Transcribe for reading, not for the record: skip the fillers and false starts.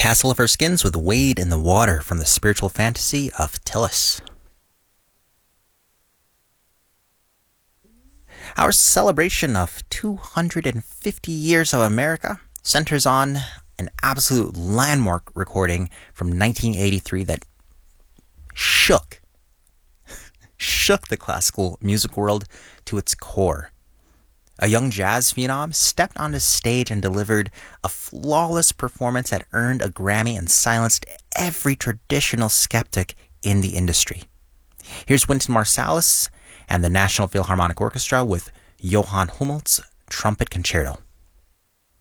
Castle of Our Skins with Wade in the Water from the spiritual fantasy of Tillis. Our celebration of 250 years of America centers on an absolute landmark recording from 1983 that shook the classical music world to its core. A young jazz phenom stepped on the stage and delivered a flawless performance that earned a Grammy and silenced every traditional skeptic in the industry. Here's Wynton Marsalis and the National Philharmonic Orchestra with Johann Hummel's Trumpet Concerto.